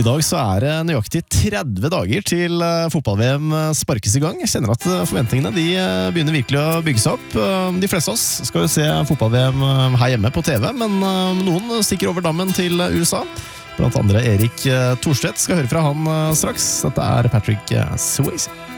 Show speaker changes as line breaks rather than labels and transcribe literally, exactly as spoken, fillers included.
dag så er det nøyaktig tretti dager til fotball-V M sparkes i gang. Jeg kjenner at forventningene de begynner virkelig å bygge seg opp. De fleste av oss skal jo se fotball-V M her hjemme på T V, men noen stikker over dammen til U S A. Blant andre Erik Thorstvedt skal høre fra han straks. Dette er Patrick Swayze.